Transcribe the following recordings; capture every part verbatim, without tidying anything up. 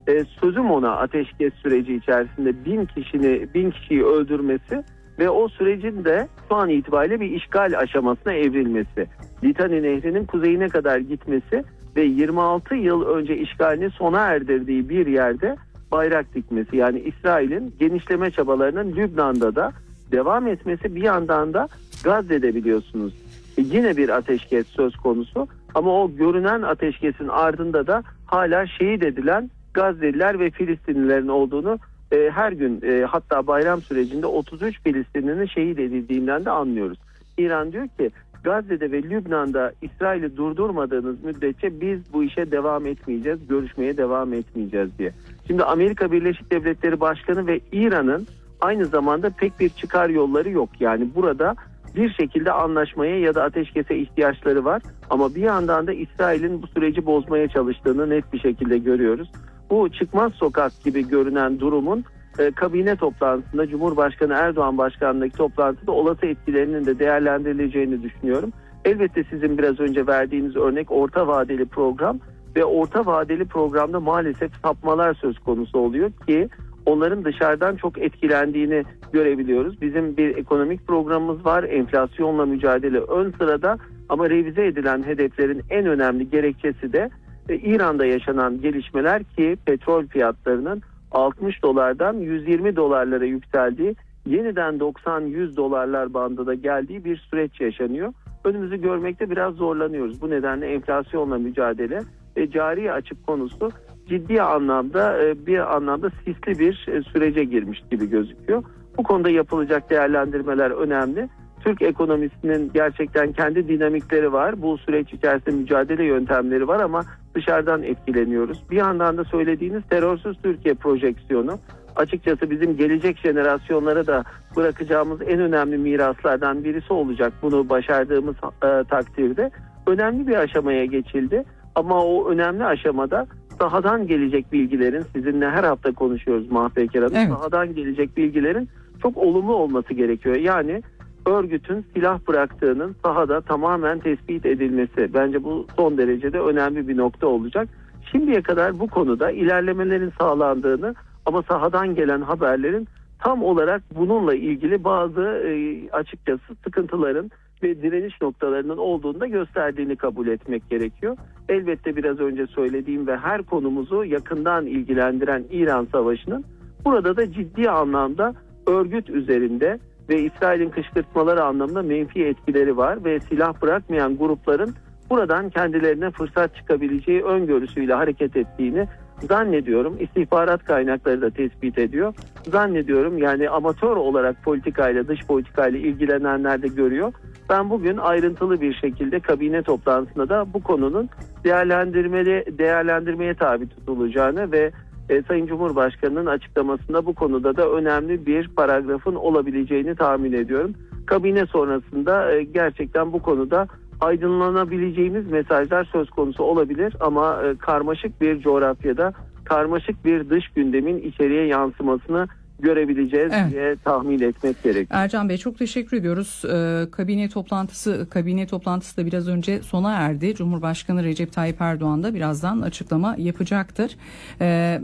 e, sözüm ona ateşkes süreci içerisinde bin kişini bin kişiyi öldürmesi ve o sürecin de şu an itibariyle bir işgal aşamasına evrilmesi. Litani Nehri'nin kuzeyine kadar gitmesi ve yirmi altı yıl önce işgalini sona erdirdiği bir yerde bayrak dikmesi. Yani İsrail'in genişleme çabalarının Lübnan'da da devam etmesi, bir yandan da Gazze'de biliyorsunuz e, yine bir ateşkes söz konusu. Ama o görünen ateşkesin ardında da hala şehit edilen Gazze'liler ve Filistinlilerin olduğunu e, her gün e, hatta bayram sürecinde otuz üç Filistinlinin şehit edildiğinden de anlıyoruz. İran diyor ki Gazze'de ve Lübnan'da İsrail'i durdurmadığınız müddetçe biz bu işe devam etmeyeceğiz, görüşmeye devam etmeyeceğiz diye. Şimdi Amerika Birleşik Devletleri Başkanı ve İran'ın aynı zamanda pek bir çıkar yolları yok. Yani burada bir şekilde anlaşmaya ya da ateşkese ihtiyaçları var. Ama bir yandan da İsrail'in bu süreci bozmaya çalıştığını net bir şekilde görüyoruz. Bu çıkmaz sokak gibi görünen durumun e, kabine toplantısında Cumhurbaşkanı Erdoğan başkanlığındaki toplantıda olası etkilerinin de değerlendirileceğini düşünüyorum. Elbette sizin biraz önce verdiğiniz örnek orta vadeli program ve orta vadeli programda maalesef sapmalar söz konusu oluyor ki onların dışarıdan çok etkilendiğini görebiliyoruz. Bizim bir ekonomik programımız var. Enflasyonla mücadele ön sırada ama revize edilen hedeflerin en önemli gerekçesi de e, İran'da yaşanan gelişmeler ki petrol fiyatlarının altmış dolardan yüz yirmi dolarlara yükseldiği, yeniden doksan yüz dolarlar bandına geldiği bir süreç yaşanıyor. Önümüzü görmekte biraz zorlanıyoruz. Bu nedenle enflasyonla mücadele ve cari açık konusu ciddi anlamda bir anlamda sisli bir sürece girmiş gibi gözüküyor. Bu konuda yapılacak değerlendirmeler önemli. Türk ekonomisinin gerçekten kendi dinamikleri var. Bu süreç içerisinde mücadele yöntemleri var ama dışarıdan etkileniyoruz. Bir yandan da söylediğiniz terörsüz Türkiye projeksiyonu açıkçası bizim gelecek jenerasyonlara da bırakacağımız en önemli miraslardan birisi olacak. Bunu başardığımız e, takdirde önemli bir aşamaya geçildi. Ama o önemli aşamada sahadan gelecek bilgilerin, sizinle her hafta konuşuyoruz Mahpeker Hanım, evet. Sahadan gelecek bilgilerin çok olumlu olması gerekiyor. Yani örgütün silah bıraktığının sahada tamamen tespit edilmesi bence bu son derecede önemli bir nokta olacak. Şimdiye kadar bu konuda ilerlemelerin sağlandığını ama sahadan gelen haberlerin tam olarak bununla ilgili bazı e, açıkçası sıkıntıların ve direniş noktalarının olduğunu da gösterdiğini kabul etmek gerekiyor. Elbette biraz önce söylediğim ve her konumuzu yakından ilgilendiren İran Savaşı'nın burada da ciddi anlamda örgüt üzerinde ve İsrail'in kışkırtmaları anlamında menfi etkileri var ve silah bırakmayan grupların buradan kendilerine fırsat çıkabileceği öngörüsüyle hareket ettiğini zannediyorum. İstihbarat kaynakları da tespit ediyor. Zannediyorum yani amatör olarak politikayla, dış politikayla ilgilenenler de görüyor. Ben bugün ayrıntılı bir şekilde kabine toplantısında da bu konunun değerlendirmeli değerlendirmeye tabi tutulacağını ve e, Sayın Cumhurbaşkanı'nın açıklamasında bu konuda da önemli bir paragrafın olabileceğini tahmin ediyorum. Kabine sonrasında e, gerçekten bu konuda aydınlanabileceğimiz mesajlar söz konusu olabilir ama e, karmaşık bir coğrafyada karmaşık bir dış gündemin içeriye yansımasını görebileceğiz evet. diye tahmin etmek gerekiyor. Ercan Bey çok teşekkür ediyoruz. Ee, kabine toplantısı kabine toplantısı da biraz önce sona erdi. Cumhurbaşkanı Recep Tayyip Erdoğan da birazdan açıklama yapacaktır. Ee,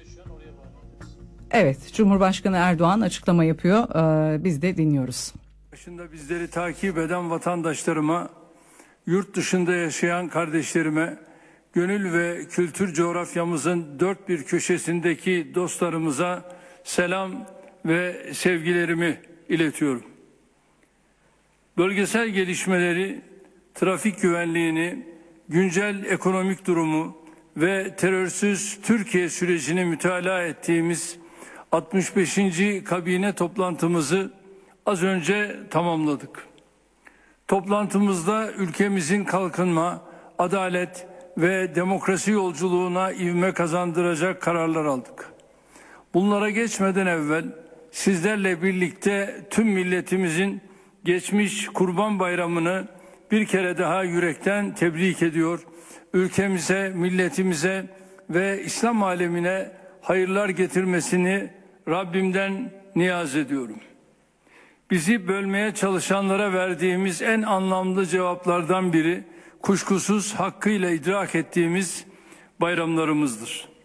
evet, Cumhurbaşkanı Erdoğan açıklama yapıyor. Ee, biz de dinliyoruz. Başında bizleri takip eden vatandaşlarıma, yurt dışında yaşayan kardeşlerime, gönül ve kültür coğrafyamızın dört bir köşesindeki dostlarımıza selam ve sevgilerimi iletiyorum. Bölgesel gelişmeleri, trafik güvenliğini, güncel ekonomik durumu ve terörsüz Türkiye sürecini mütalaa ettiğimiz altmış beşinci kabine toplantımızı az önce tamamladık. Toplantımızda ülkemizin kalkınma, adalet ve demokrasi yolculuğuna ivme kazandıracak kararlar aldık. Bunlara geçmeden evvel sizlerle birlikte tüm milletimizin geçmiş Kurban Bayramı'nı bir kere daha yürekten tebrik ediyor. Ülkemize, milletimize ve İslam alemine hayırlar getirmesini Rabbimden niyaz ediyorum. Bizi bölmeye çalışanlara verdiğimiz en anlamlı cevaplardan biri kuşkusuz hakkıyla idrak ettiğimiz bayramlarımızdır.